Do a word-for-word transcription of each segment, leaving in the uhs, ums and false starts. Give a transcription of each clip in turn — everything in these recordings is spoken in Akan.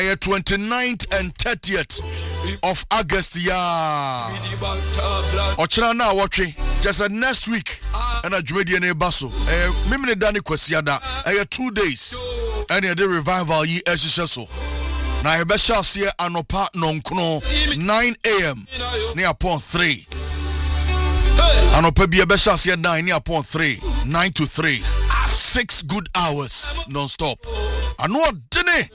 uh, twenty-ninth and thirtieth of August ya ochira na watwe just uh, next week and a Jumedi ne baso eh mimne dani kwasiada eh two days and the revival yi ehihye so na e be sha se anopa nonkono nine a.m. near upon three anopa bi e be sha se nine near upon three nine to three six good hours non-stop ano dene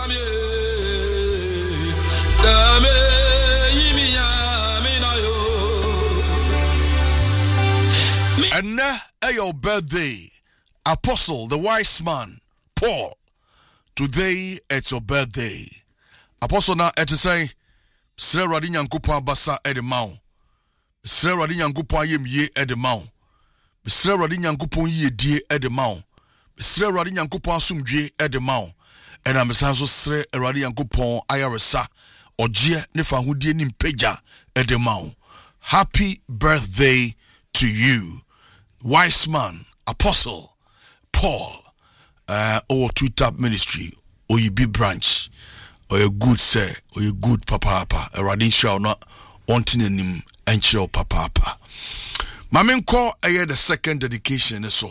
and now your birthday Apostle the wise man Paul. Today it's your birthday. Apostle na et say Sre Radi Nyankopon basa e de maw. Sre Radi Nyankopon yem ye e de maw. Sre Radi Nyankopon ye die e de maw. Sre Radi Nyankopon asumdwe e de maw. And am san so Sre Radi Nyankopon ayaresa oje ne fa hodie ni mpagya e de maw. Happy birthday to you, wise man Apostle Paul. Uh, or two tap ministry, or you be branch, or you good sir, or you good papa papa, a radin shall not wanting him and show papa papa. My main call I had the second dedication, so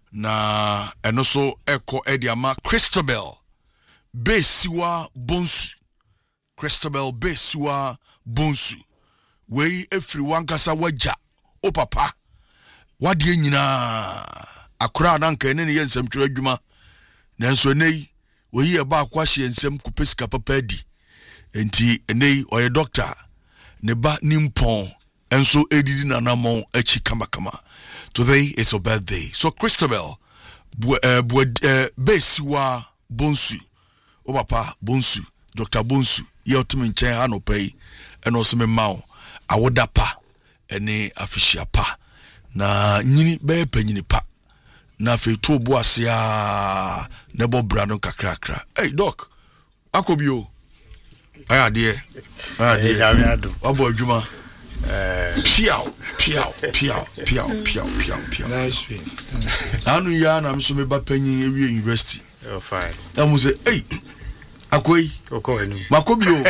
na and also echo Ediama Christabel Besiwa Bonsu Christabel Besiwa Bonsu. We everyone kasa waja, o papa, what do you na akura nanka ene ye nsem twa adwuma nanso nei we yi eba akwahye nsem kupesika papa adi enti nei oye doctor ne ba nimpon enso edidi nanamon achi kama kama. Today is your birthday, so Christabel bu uh, bu uh, Besiwa Bonsu o papa Bonsu Doctor Bonsu ye otimi nchen ha no pay eno so me mawo awoda pa ene afishia pa na nyini be panyini pa na fe to bo ase a ne bo bra no kakra kakra. Hey doc akobio aya de aya de ya me ado abo adwuma eh piao piao piao piao piao piao piao nice anu ya na mso me ba panyin ewie university. Oh fine na mo say hey akoi okoi ni makobio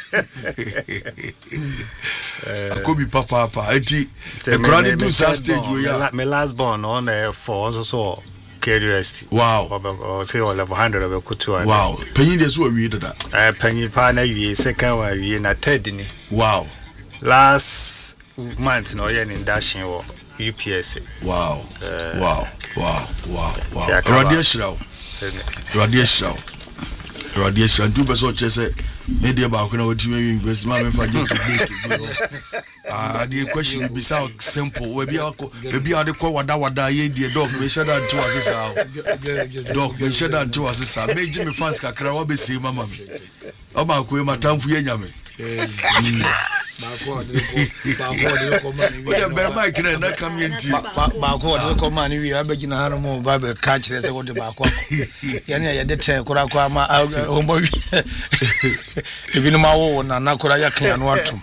akobi papa papa enti e grade do sa stage we ya my last born on uh, for also so curiosity. Wow. O say all level one hundred of kutu. Wow. Penyin dey so we dada. Eh penyin pa na wie second one wie na third ni. Wow. Last month no yen induction wo U P S. Wow. Uh, wow. Wow. Wow. Wow. Radiation. Radiation. Radiation two person chese me dey ba ko na wodi me university ma me fa get to ah the question be so simple we be we be ade ko wada wada ye die dog me shada nti wasesa dog me shada nti wasesa me ji me fans kakra wa be see mama me o ma ko e matamfu ye nyame ba ko de ko ba ko de ko mani wi o be ma kire na kam ye nti ba ko de ko mani wi abegina hanu mo ba be ka kire se ko de ba ko ye ne ye de ten kura ko ama o mo wi ebi no ma wo na na kura ya kan anu atum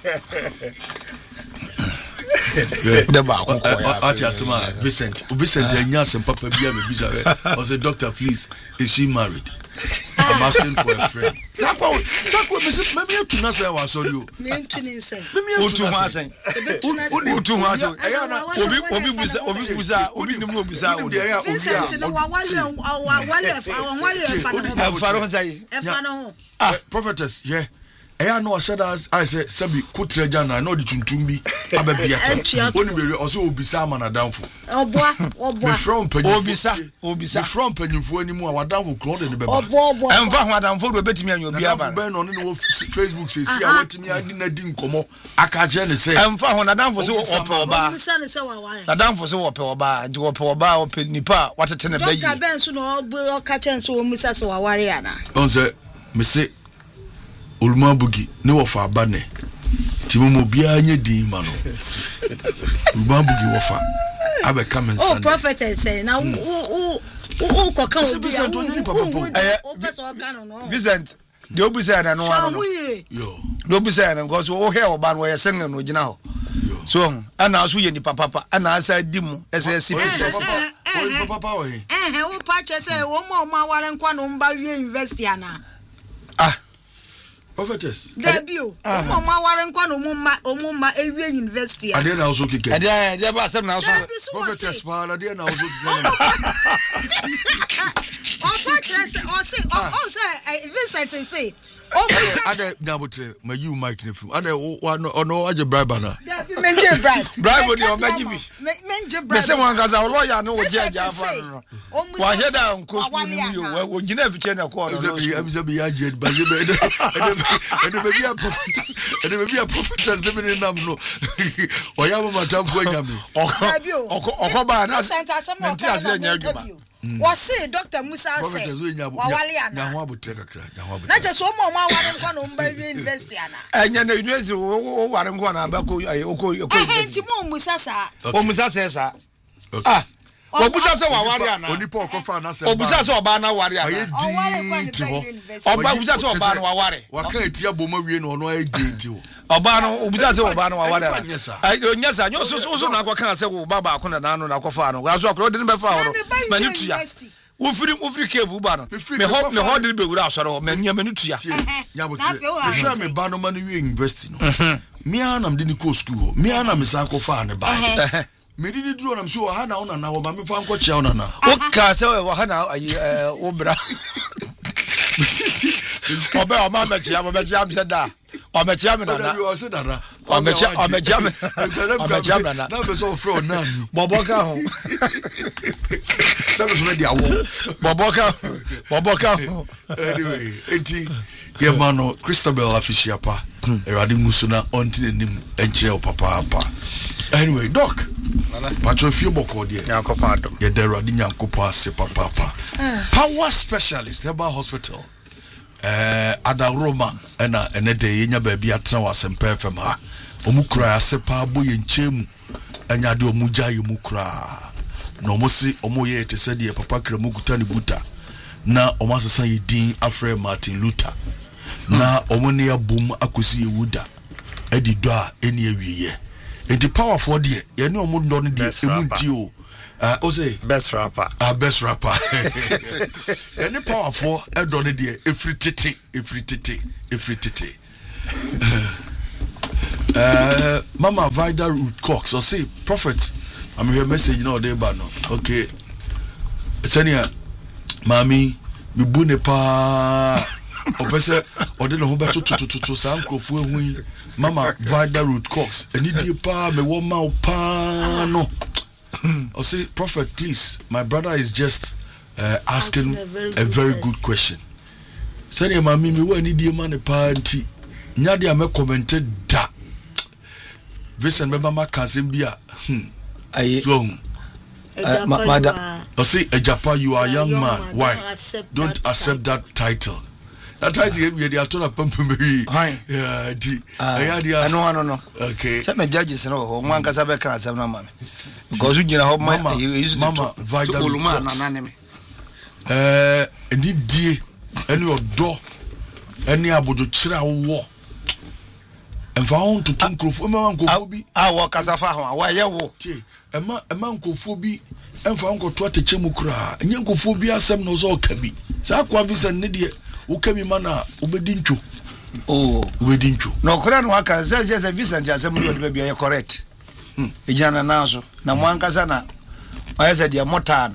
the ba ko ko ya ati asema Vincent Vincent enya sem papa bia me bisa we o say doctor please is she married? I'm asking for a friend. Sako, sako, maybe you tuna say wa sorry o. Me ntuni nsem. Me you tuna say. Uni tuna say. Eya na obi obi busa obi busa obi nimu busa o. Vincent no wa wale wa wale fa wa wale fa no. Fa no say. E fa no. Ah, prophetess, yeah. Eya no said as I say sabi kutreja na no di tuntum bi ababia. Oni be also obisa mana danfo. Oboa, oboa. From penyin. Obisa, obisa. From penyinfo animu a wadanfo kro de ne beba. Oboa, oboa. Emfa ho adanfo do betimi anyo bia ba. Be no ne Facebook say see a watimi adi na di nkomo aka je ne say. Emfa ho adanfo se ope oba. Obisa ne se wa wa. Adanfo se ope oba, nti ope oba ope nipa watete ne bayi. Doctor Ben so no o ka chen so o misa se wa ware ana. On say me say Ulma bugi ne wofa abane timomo bia nya din ma no Ulma bugi wofa abe come and oh prophetess say na o o ko kan obi Vincent onye papa o person o kan no Vincent de obi say na no wa no yo de obi say na because o he oba no ye sen no gina ho so ana aso ye ni papa ana asa di mu ese si papa o papa o he eh eh o pa che say o ma o ma ware nkwa no mba wie university ana ah Prophetess. Debut. Omo ma ware nkwa no omuma omuma ewie university. Ade na also kike. Ade ade ba asem na also. Prophetess pa ade na also kike. On fa chere say on say on say Vincent say Ade na botre ma you mic ne film. Ade ono aje bribe na. Debut menje bribe. Bribe ni o meji bi. Menje bribe. Me say wan gaza lawyer no oje aja fa no. Wa heda nko school ni yo wo gina afiche na ko no. Abi say be ya je ba je be. Ede be bia prophet. Ede be bia prophetess de be nam no. Oya ma matamfo anyame. Oko oko ba na nti ase anya adwuma. Wose Doctor Musa say wawale ana. Na ho abotre kakra, na ho abotre. Na je so mo mo awale nkwa no mba university ana. Enya na university wo ware nkwa na ba ko oko oko. Eh nti mo Musa sa. O Musa say sa. Ah. Obusa se wa ware ana. Oni po kofa na se. Obusa se oba na ware ana. O ware kwa university. Oba obusa se oba na wa ware. Wa kan etia boma wie no no agenti ho. Oba no obusa se oba na wa ware ana. Ai onyasa nyo so so na akwa se wo baba akona na no na akwa no. Ga so akwa de ne be fa ho. Mani tuya. Wo firi wo firi kebu ba no. Me ho me ho de be wura asore ho. Mani mani tuya. Nyabotre. Ehwa me ba no ma no wie university no. Me anam de ni ko school ho. Me anam sa akwa fa ne ba. Me did do am so ha na ona na wo ba me fa nko chia ona na o ka se wo ha na ayi wo bra obe o ma me chia mo be chia am se da o me chia me na na o se da na o me chia o me chia me o me chia me na na be so fro na bobo ka ho se be so me dia wo bobo ka bobo ka ho anyway enti ye mano Christabel Afishiapa erade musuna onti enim enchire o papa papa. Anyway, Doc, Pacho fio boko die. Nyankopa adom. Ye de radi nyankopa ase papa papa. Power specialist Herbal Hospital. Eh Ada Roma ena ene de yenya ba bia tena wasempa F M ha. Omu kura ase pa boye nchemu. Enya de omu gya ye mu kura. Na omu si omu ye te se de papa kra mu kuta ni buta. Na omu asesa ye din afre Martin Luther. Na omu ne abum akosi ye wuda. Edi do a eni ewiye. Enti powerful die ye ne omo ndo ne die emunti o ah o say best rapper ah best rapper ye ne powerful e do ne die efri tete efri tete efri tete uh Mama Vida Root Cox or say prophet I'm here message no dey ba no okay senia mami mi bu ne pa o pese o de no ho beto to to to san krofo ehun Mama Vida Root Cox eni die pa me wo ma pa no I say prophet please my brother is just uh, asking a very good, a very good question say ya mami me wo eni die ma ne pa nti nya de am commented da Vincent member ma kasem bia hmm ayi so madam I say Ejapa you are a young man why don't accept that title. That title you dey atona pampumeri. Yeah, di. Aya dia. No no no. Okay. Say me judges no ho mo ankasa be kan asem na ma me. Because you gina ho mama mama Vida oluma na na me. Eh, eni die, eni odo, eni abodo kira wo. Enfa on to tunkrofo, ema nkofo bi. Ah wo kasafa ho, wa ye wo. Tie, ema ema nkofo bi, enfa on ko to atechemu kura. Enye nkofo bi asem no so ka bi. Sa kwa visa ne die ukabi mana ubedi ncho oh ubedi ncho no kora no aka say say Vincent asem do de bia correct hmm ejana na so na mwanka sana ayesa dia mota no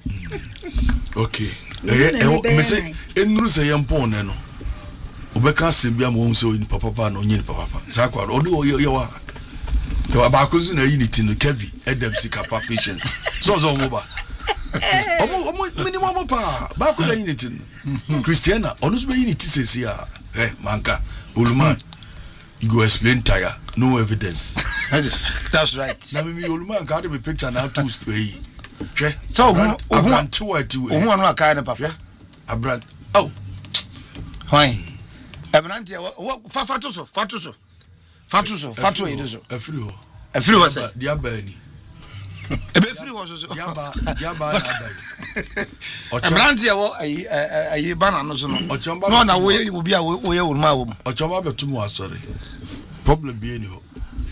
okay eh me say enuru say yempon ne no ubeka asem bia mo so ni papa papa no nyi ni papa papa sa kwa oni o ye wa yo abakozu na unity no kevi edem sika pa patience so so mo ba omo omo minimum pa ba ko na unity Christiana onu so be unity sesi a eh manka Oluman you go explain tire no evidence that's right na me Oluman ka de me picture na two stay hwe so ohu ohu ati we ohu anu aka ne papa abran oh fine ebranti fa fatu so fatu so fatu so fatu e so afiri ho afiri ho say dia ba ni ebe free was so yaba yaba na ebranti e wo ayi ayi bana no so no no na wo ye obi a wo ye Oluma wo ochomba betumu asori problem bi eni ho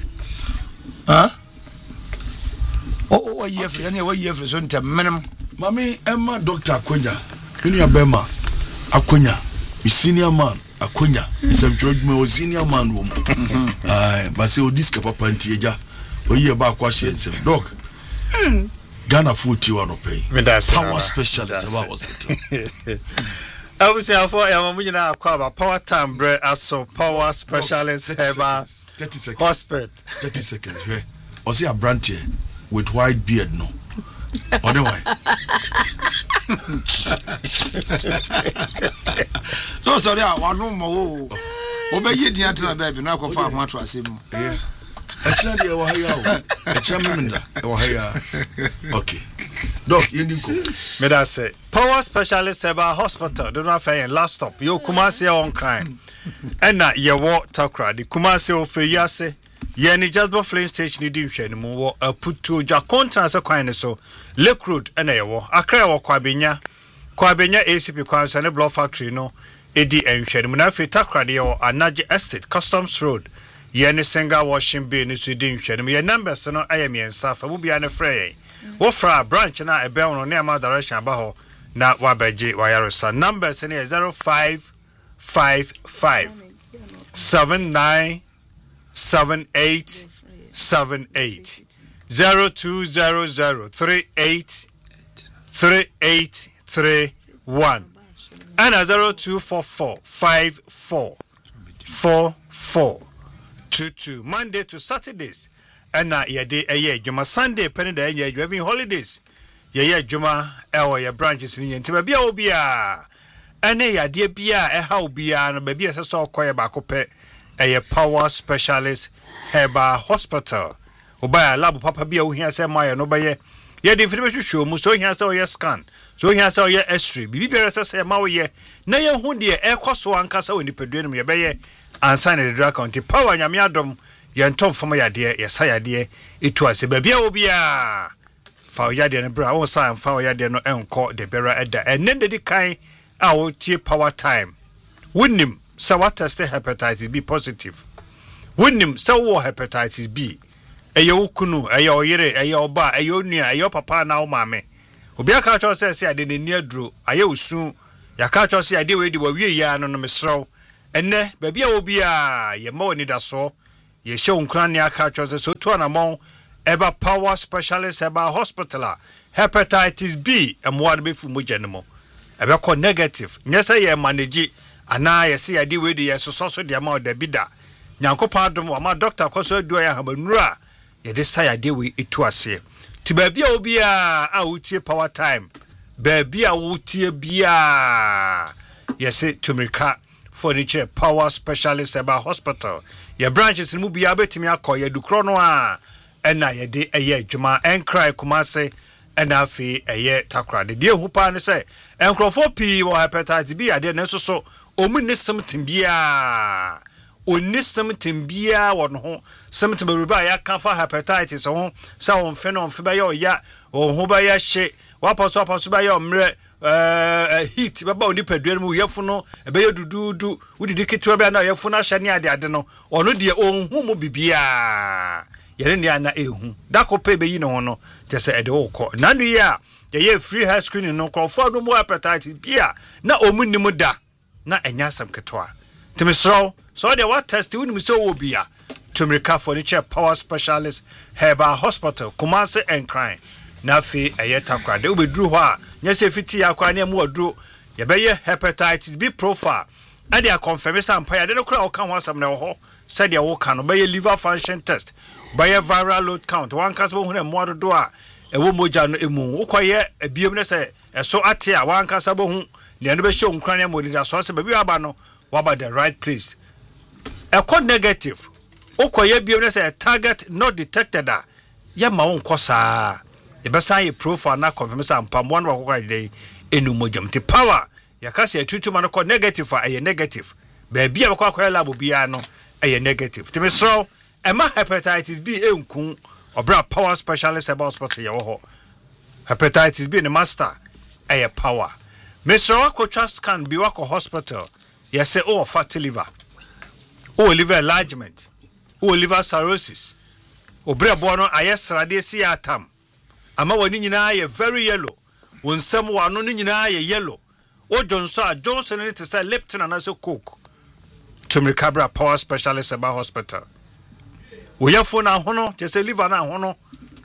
ha o o ye free na wo ye free so ntem menem mami emma doctor Akonya inu ya bema Akonya senior man Konya is a George Mo senior man woman. Uh, but say Odiska Papa and Tieja, or ye about questions. Dog Ghana food you want to pay. Power specialist about hospital. I was here for a woman about power time bread as so power specialist ever thirty seconds. Hospital. Thirty seconds. Yeah. Or see a brand here with white beard no. Otherwise. So sorry, I want no more. Obey you, dear baby. Now go far much was him. Yeah. Actually, I was a champion. Okay. Doc, you need to. May I say, power specialist about hospital. Do not fail. Last stop. You Kumasi on crime. And now you walk Takra. The Kumasi of Yase. Yeni just before Flame Station. You didn't share anymore. A put to your contrast. A kind of so. Lake Road and a war. A cry or Quabinya. Quabinya A C P Quans and a block factory. No. Edi and Shed Munafi Takra. Or a Naji Estate. Customs Road. Yeni Senga washing bin is within Shed. Your numbers no I am yen suffer. Will be an afraid. What for a branch and a bell on near my direction about na wabeji wayarisa numbers in here zero five five five seven nine seven eight seven eight zero two zero zero three eight three eight three one and a zero two four four five four four four two two Monday to Saturdays. And na ye day a year, Juma Sunday, penny day, ye having holidays. Ye ye Juma, our your branches in Yentima Bia Bia. And a dear Bia, a how Bia, and baby as a saw choir bacope, a power specialist, Heba Hospital. Obey a lab Papa Bia, who has a Maya, no by ye. Ye different show, so he has all your scan, so he has all your estry. Bibi as I say, Maui, na ye hundi a cost one castle in the pedrum, ye bay, and sign the drag on the power and yamiadom. Yantom for my idea, yes, I idea. It was a baby obia. Fow yadi and bra, or sign fow yadi no encore the bearer at the and then the kind our tea power time. Wouldn't him, so what test hepatitis B positive? Wouldn't him, so war hepatitis B? A yo kunu, a yo yere, a yo ba, a yo near, a yo papa now, mammy. Obia catcher says I didn't near drew, I yo soon. Ya catcher say I did wait were we yarn on the misrow. And ne, baby obia, ye more need a saw. Ye show Ukrania catchers so to an among ever power specialist about hospital hepatitis B and one be from general. Ever call negative. Yes, I am manage and I see I do with the so the amount the bidder. Yanko pardon my doctor cause do I have a nura. Ye decide I deal with it to us here. To baby obia out here power time. Baby out here bia. Yes, it to me cat. Furniture power specialist about hospital. Your branches in Mubi Abetimi Ako, ye do chronoa, and na ye de a ye Juma and cry Kumase, and I fee a ye takra. The dear Hupan say, and Crawford P or hepatitis B, I did not so, ominism timbia, onisum timbia, one home, some to be by a cancer hepatitis, or so on phenom fibayo ya, or hobaya she, wapas wapas by your mre. Uh, heat about the pedro yafuno, a bear do do do, would you get to a banner yafuna shania de adeno, or no dear own whom will be bia. Yereniana ehun. Dako pebe you know, just a do call. None ya, the year free hair screening no call for no more appetite beer, na omunimuda, na enyasam ketoa. To Miss Row, so the what test to me so bia. To me car furniture power specialist, Heba Hospital, Kumase and Crime. Nafi a yetakra de be drew ha nyese fiti akwa ne mu odro ye be ye hepatitis B profile and they confirm sampaya de no kra o kan ho asam na ho said they wo kan no be ye liver function test be ye viral load count one case bo hu na mu ododo a e wo moja no emu wo koye abiem ne se eso ate a one case bo hu ne no be show nkran ne mo leader so se be bi aba no waba the right place e code negative wo koye biem ne se target not detected a ye ma won kosa the best I profile na confirm some pam one wa day enu mojam te power ya kasi atutu man ko negative a ye negative ba bia ba kwa lab bia no a negative te mesro e ma hepatitis B enku obra power specialist about hospital ye ho hepatitis B ne master a power mesro akotwa scan bi wa ko hospital ye say oh fatty liver oh liver enlargement oh liver cirrhosis obra bo no ayesrade si atam ama wani nyina ye very yellow wonsam wano ni nyina ye yellow o jonso a johnson ne te say lipton and also coke Tumrika bra power specialist eba hospital woyefo na hono je se liver na hono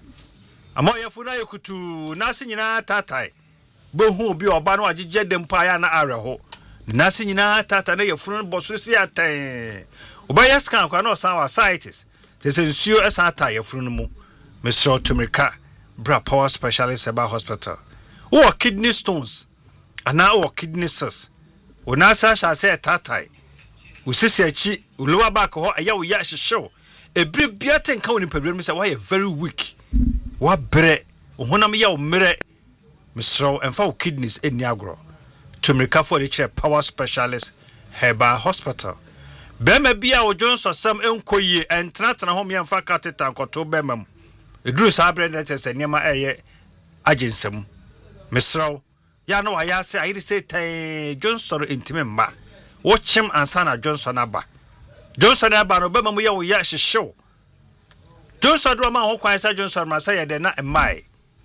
ama yefo na yekutu na se nyina tatai behu obi oba na agege dem pa ya na areho na se nyina tata na yefo no boso si atan oba yeskan kwa na osan wa sites je se nsuo esan ata yefo no mu Mister Tumrika bra power specialist eba hospital wo kidney stones ana wo kidney cysts ona sa sha se tatai usisi achi ulowa back ho aya wo ya hyehyew ebire biate nka woni padwem mi say why very weak wa bre honam ya o mere misro emfa wo kidneys eni agro Tumrika for the chair power specialist Heba hospital bema bia wo Johnson sam enkoyie entra tena ho me emfa catheter nkoto bema mu eduru sa bre net se niam eye agensem misro ya no wa ya se ayiri se tan Johnson intime mba wo chim ansa na Johnson aba Johnson aba no bema mu ya wo ya hyehyew Johnson do ma ho kwan sa Johnson ma say de na emai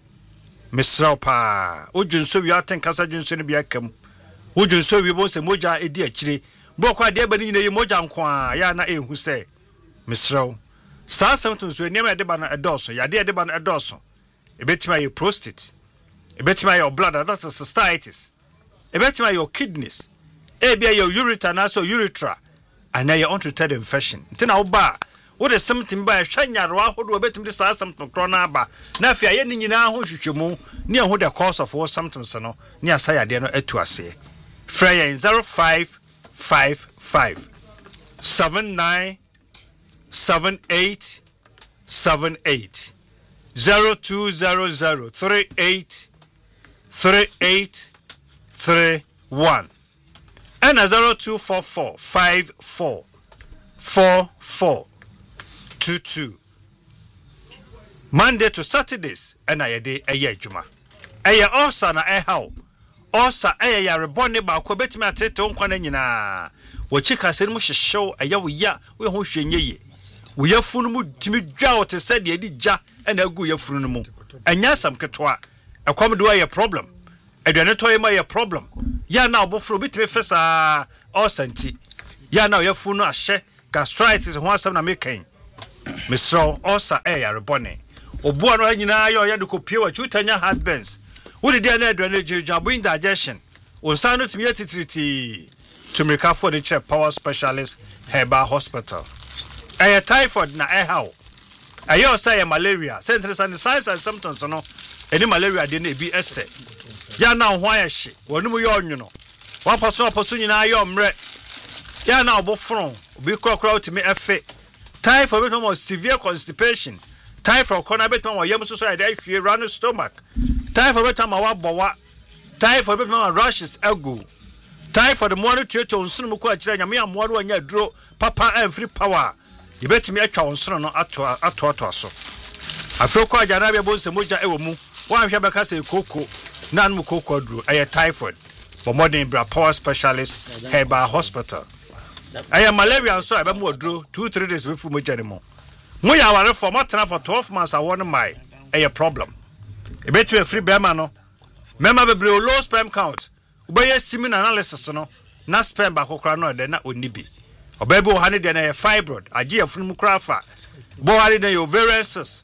misraw pa o Johnson wi aten kasa Johnson bi akam o Johnson wi bo se moja edi akire bo kwa de ba ni ne moja nkwa ya na ehu se misraw sa samton so eniam ede ba na edoso ya de ede ba na edoso ebetima your prostate ebetima your blood that's a cystitis ebetima your kidneys ebia your ureter na so urethra and your untreated infection ntina oba what is something by shanyarwa hodo betim de sa something krona aba na afia ye ni nyina ho hwehwemu ne ho the cause of what symptoms no ne asaya de no atu ase frey zero five five five seven nine seven eight seven eight zero two zero zero three eight three eight three one and a zero two four four five four four four two two Monday to Saturdays and I day a year juma aya osa na e haw osa aya ya rebone ba ko betimi atete onkwana nyina wo chika se mu hyehyew aya wo ya wo ho hwenye ye wo yafunu mu timi dwa o te se de di gya na agu yafunu mu anya sam ketwa ekom do ya problem aduane to yema ya problem ya na obofro betimi fesa osa nti ya na yafunu ahye gastritis ho asam na mekan Mister Osa Eya Rebone. Obuano Hanyina yo ya dukopie wa chutanya heartburns. Wodi dia na adwane jabu indigestion. Osano timi atitriti. Tumrika for the chair power specialist Heba hospital. Eya typhoid na ehaw. Eya osa ya malaria. Sentre san signs and symptoms no. Eni malaria de na ebi ese. Ya na ho ayehye. Wonumu yo onwuno. Wa paso paso nyina yo mre. Ya na obofron. Obi kokora utimi efe. Typhoid between more severe constipation. Typhoid corner between more yam so so I feel run stomach. Typhoid between my wabawa. Typhoid between my rashes ego. Typhoid the morning to to unsun mu ko akira nyame amoa anya duro papa and free power. You bet me atwa unsun no ato ato ato so. Afro ko ajana be bon se moja ewo mu. Wan hwe beka se koko na mu koko duro aye typhoid. But modern bra power specialist Heba hospital. I am malaria so I be mo duro two three days before mo jare mo. Mo ya ware for mo tena for twelve months I want my a problem. E betu e free bema no. Mema bebre low sperm count. Ubeye semen analysis no. Na sperm ba kokra no de na onibi. Obebe o hane de na fibroid. Agi afunu mu kra fa. Bo hane de ovarian cyst.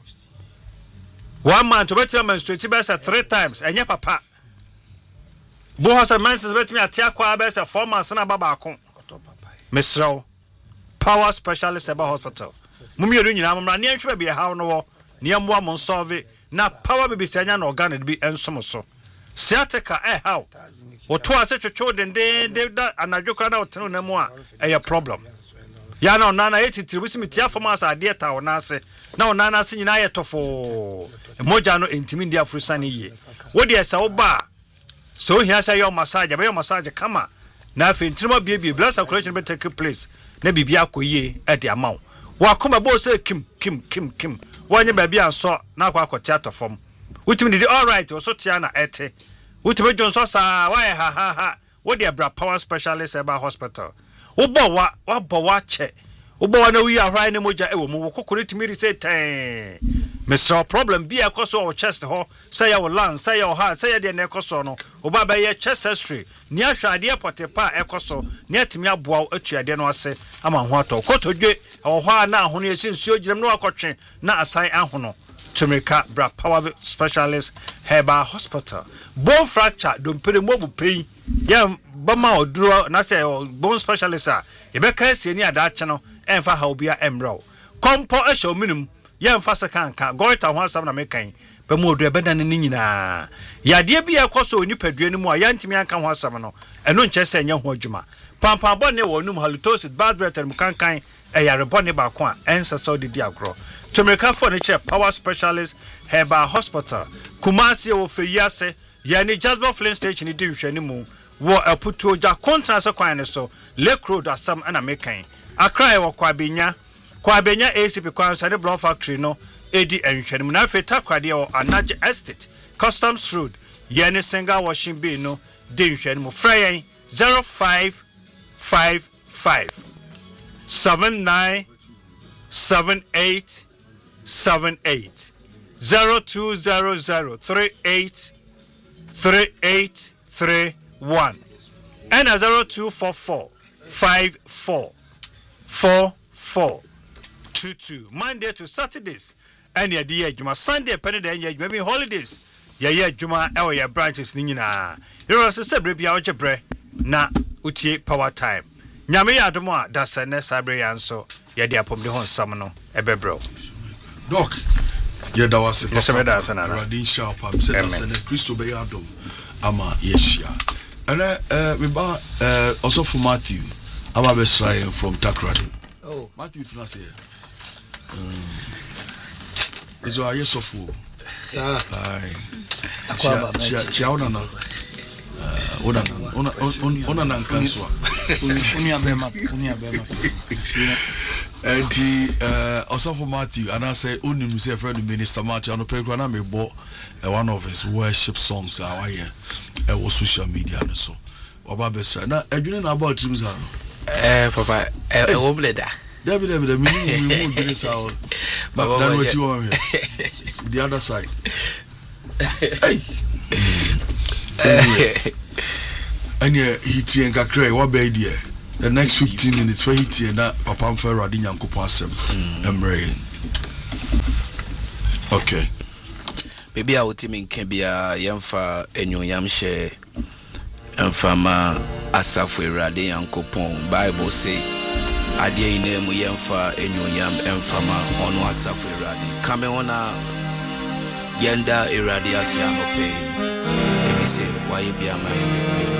One month betu menstruate be say three times. Enye papa. Bo hosa menses betu me atia kwa be say four months na baba akon. Mister Power Specialist Heba Hospital. Mummy nyina mamra ne nhwe be ha no wo ne amwa mo solve na power be bisanya na organ be ensom so. Sciatica eh how. Wo to ase twetwo den den da anadwokra na oteno na mu a eh problem. Ya na onana etitiri bisi mitia fom asa ade ta wona ase na onana ase nyina ye tofo. Emoja no entimi ndi afrusane ye. Wo de esa wo ba so hia say your massage be your massage kama. Na fe ntirima bie blood circulation be take place na bibia akoyie e de amaw wa koma bo se kim kim kim kim wanye ba bia so na akwa akoti atofom utimi did all right so tia na ete utimi jonso sa wa ha ha ha wo de bra power specialist Heba hospital wo bo wa wa bo wa che wo bo wa na wi ahwan ne moja e wo mu kokore timi ri say ten Mister Problem be a coso or chest ho, say your land, say your heart, say your necosono, or by your chest history, near Shadia Potepa ecoso, near Timia Bow, a tia deno say, among what or Koto J, or Hua now, when you see Sujam no coaching, not a sign Ahono, to make up bra power specialist, Heba Hospital. Bone fracture, don't put a mobile pay, young Bama or draw, and I say, or bone specialist, you better see near that channel, and for how be a emerald. Compo a show minimum. Yam fasa kanka goita ho asam na mekan ba mu odu ebeda ne nyina ya de bia kwaso oni padua mu a yantimi anka ho asam no eno nche se nya ho adwuma pampa bone wo num halitosis bad breath mu kankan e yare bone ba ko a ensa so de diagro Tomeka for ne che power specialist Heba Hospital Kumasi wo feyase ya ni Jasper Flint station di hwani mu wo aputo ja contrast kwan ne so Lake Road asam na mekan akra e wo kwa benya Kwa benya A C P kwa sade block factory no edi enhwene na feta kwade o Anage Estate Customs Road yene single washing bay no de nhwene mo frey zero five five five seven nine seven eight seven eight zero two zero zero three eight three eight three one and a zero two four four five four four four two two Monday to Saturdays and ya dia juma Sunday penny day ya maybe holidays ya ya juma e ya branches ni nyina you know say bre bia o jebre na utie power time nyame ya adomo a da sene sabre ya nso ya dia pom de ho nsam no e bebro doc ya da wase yes me da sana radin sharp am say da sene Christo be ya adom ama yeshia ana eh me ba eh also for Matthew ama be try from Takrade. Oh Matthew tuna say Mm. Is your yes of fool? Sir. Aye. Aquaba. Chia ona na. Uh, ona na. Ona ona na nkanswa. Unia bema. Unia bema. And the uh also for Matthew and I say only me say friend Minister Matthew ano pe kwa na me bo one of his worship songs our here. E was social media no so. Oba be say na adwene na about him za no. Eh papa e wo bleda. David, David, the meaning we move this out. But then what you want here? The other side. Hey. And yeah, he tea and kakre. What be idea? The next fifteen minutes for he tea and that Papa Mfer Radin Yanko Pasem. Emre. Okay. Baby, I would team in Kebia, Yamfa, and you yam share. And Fama Asafwe Radin Yanko Pong. Bible say. Adie ine mu yemfa enyonyam emfama ono asafu irade kame ona yenda irade asiano pe if you say why you be am